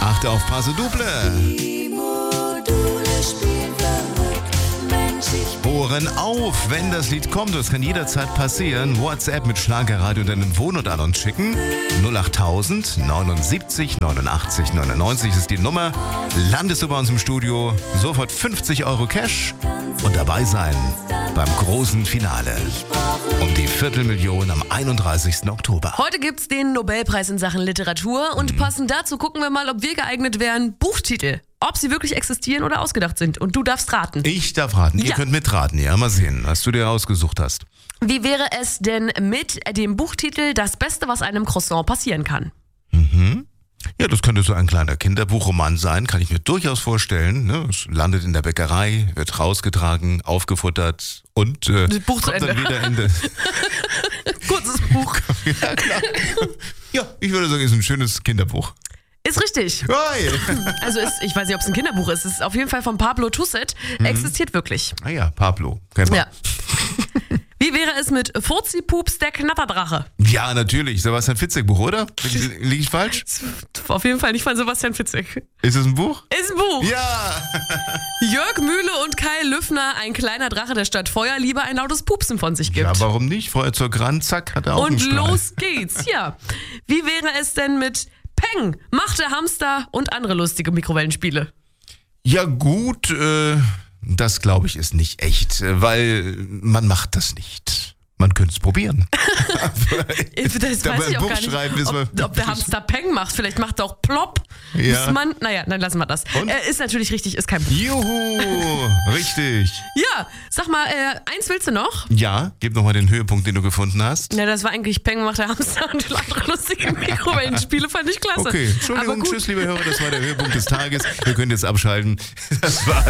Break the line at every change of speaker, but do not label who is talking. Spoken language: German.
Achte auf Paso Double.
Die Module spielen verrückt. Mensch, ich
Ohren auf, wenn das Lied kommt. Das kann jederzeit passieren. WhatsApp mit Schlagerradio deinen Wohnort an uns schicken. 08000 79 89 99 ist die Nummer. Landest du bei uns im Studio, sofort 50 Euro Cash und dabei sein beim großen Finale um die 250.000 am 31. Oktober.
Heute gibt's den Nobelpreis in Sachen Literatur und passend dazu gucken wir mal, ob wir geeignet wären. Buchtitel, ob sie wirklich existieren oder ausgedacht sind. Und du darfst raten.
Ich darf raten. Ihr
Ja.
könnt mitraten. Ja, mal sehen, was du dir ausgesucht hast.
Wie wäre es denn mit dem Buchtitel Das Beste, was einem Croissant passieren kann?
Ja, das könnte so ein kleiner Kinderbuchroman sein, kann ich mir durchaus vorstellen. Ne? Es landet in der Bäckerei, wird rausgetragen, aufgefuttert und
Buch zu
kommt dann
Ende.
wieder Ende.
Kurzes Buch.
Ja, klar. Ja, ich würde sagen, ist ein schönes Kinderbuch.
Ist richtig.
Hey.
Also ich weiß nicht, ob es ein Kinderbuch ist. Es ist auf jeden Fall von Pablo Tusset. Existiert wirklich.
Ah ja, Pablo. Kennt man.
Ja. Wie wäre es mit Furzi-Pups, der Knatterdrache?
Ja, natürlich. Sebastian Fitzek Buch, oder? Liege ich falsch?
Auf jeden Fall nicht von Sebastian Fitzek.
Ist es ein Buch?
Ist ein Buch.
Ja.
Jörg Mühle und Kai Lüffner, ein kleiner Drache, der statt Feuer lieber ein lautes Pupsen von sich gibt.
Ja, warum nicht? Feuerzeug ran, zack, hat er auch einen
Und
Strahl.
los geht's, ja. Wie wäre es denn mit Peng, Macht der Hamster und andere lustige Mikrowellenspiele?
Ja gut, das glaube ich ist nicht echt, weil man macht das nicht. Man könnte es probieren.
Das
Da
weiß
beim
ich auch
Buch
gar nicht,
schreiben ist man-
ob der Hamster Peng macht. Vielleicht macht er auch Plopp.
Ja.
Müsste man, naja, dann lassen wir das.
Und?
Ist natürlich richtig, ist kein Buch.
Juhu, richtig.
Ja, sag mal, eins willst du noch?
Ja, gib nochmal den Höhepunkt, den du gefunden hast.
Ja, das war eigentlich Peng, Macht der Hamster und andere lustige Mikrowellenspiele, fand ich klasse.
Okay,
Aber
Entschuldigung,
gut.
tschüss, liebe Hörer, das war der Höhepunkt des Tages. Ihr könnt jetzt abschalten. Das war